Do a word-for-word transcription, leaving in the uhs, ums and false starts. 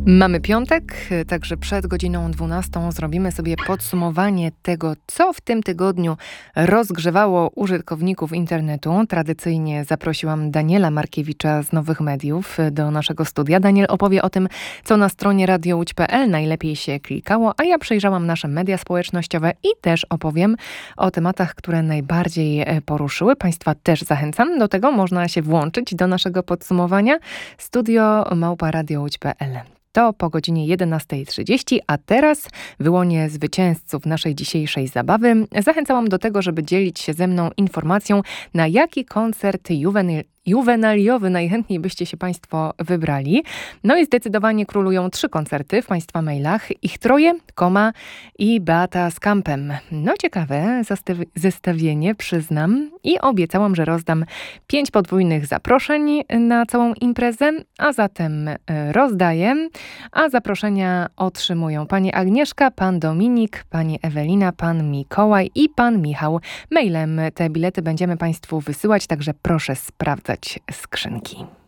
Mamy piątek, także przed godziną dwunastą zrobimy sobie podsumowanie tego, co w tym tygodniu rozgrzewało użytkowników internetu. Tradycyjnie zaprosiłam Daniela Markiewicza z Nowych Mediów do naszego studia. Daniel opowie o tym, co na stronie radio łódź kropka pe el najlepiej się klikało, a ja przejrzałam nasze media społecznościowe i też opowiem o tematach, które najbardziej poruszyły. Państwa też zachęcam do tego, można się włączyć do naszego podsumowania. Studio małpa radio łódź kropka pe el. To po godzinie jedenastej trzydzieści, a teraz wyłonię zwycięzców naszej dzisiejszej zabawy. Zachęcałam do tego, żeby dzielić się ze mną informacją, na jaki koncert juwenil juwenaliowy najchętniej byście się Państwo wybrali. No i zdecydowanie królują trzy koncerty w Państwa mailach. Ich troje, Koma i Beata z Kampem. No ciekawe zestawienie, przyznam. I obiecałam, że rozdam pięć podwójnych zaproszeń na całą imprezę, a zatem rozdaję. A zaproszenia otrzymują pani Agnieszka, pan Dominik, pani Ewelina, pan Mikołaj i pan Michał. Mailem te bilety będziemy Państwu wysyłać, także proszę sprawdzać skrzynki.